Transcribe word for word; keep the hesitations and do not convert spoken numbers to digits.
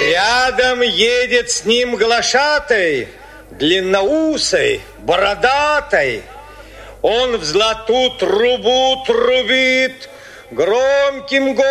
Рядом едет с ним глашатай, длинноусый, бородатой. Он в золотую трубу трубит, громким голосом